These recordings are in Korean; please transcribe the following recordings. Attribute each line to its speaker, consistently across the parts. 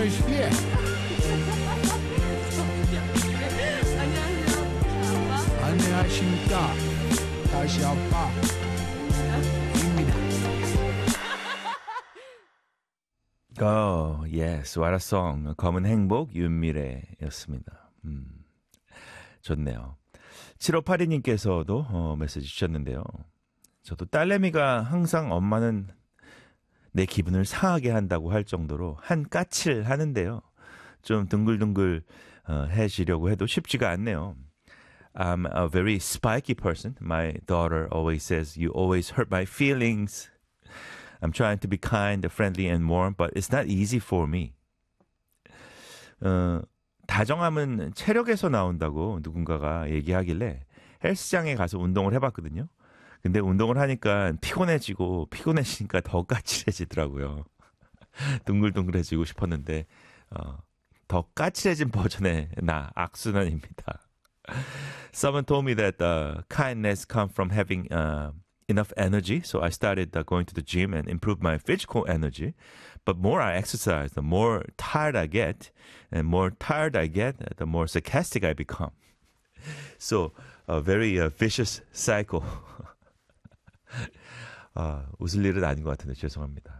Speaker 1: świat. 안녕하십니까. 다시 아빠 입니다.
Speaker 2: Oh, yes. What a song. 검은 행복 윤미래였습니다. 좋네요. 7582님께서도 메시지 주셨는데요. 저도 딸내미가 항상 엄마는 내 기분을 상하게 한다고 할 정도로 한 까칠 하는데요. 좀 둥글둥글 해지려고 해도 쉽지가 않네요. I'm a very spiky person. My daughter always says, you always hurt my feelings. I'm trying to be kind, friendly, and warm, but it's not easy for me. 다정함은 체력에서 나온다고 누군가가 얘기하길래 헬스장에 가서 운동을 해봤거든요. 근데 운동을 하니까 피곤해지니까 더 까칠해지더라고요. 둥글둥글해지고 싶었는데 더 까칠해진 버전의 나 악순환입니다. Someone told me that kindness comes from having enough energy. So I started going to the gym and improved my physical energy. But more I exercise, the more tired I get. And more tired I get, the more sarcastic I become. So a very vicious cycle. 웃을 일은 아닌 것 같은데 죄송합니다.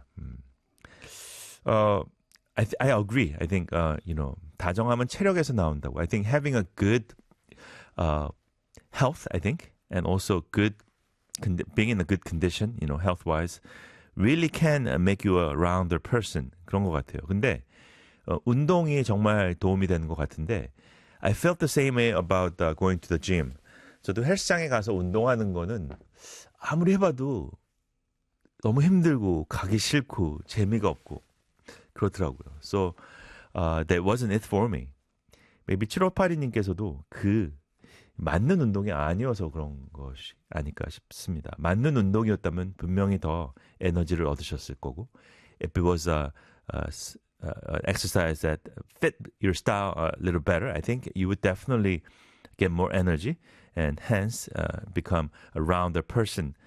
Speaker 2: I agree. I think, 다정함은 체력에서 나온다고. I think having a good health, I think, and also being in a good condition, health-wise, really can make you a rounder person. 그런 것 같아요. 근데 운동이 정말 도움이 되는 것 같은데 I felt the same way about going to the gym. 저도 헬스장에 가서 운동하는 거는 아무리 해봐도 너무 힘들고 가기 싫고 재미가 없고 그렇더라고요. So that wasn't it for me. Maybe 7582님께서도 맞는 운동이 아니어서 그런 것이 아닐까 싶습니다. 맞는 운동이었다면 분명히 더 에너지를 얻으셨을 거고 if it was an exercise that fit your style a little better, I think you would definitely get more energy and hence become a rounder person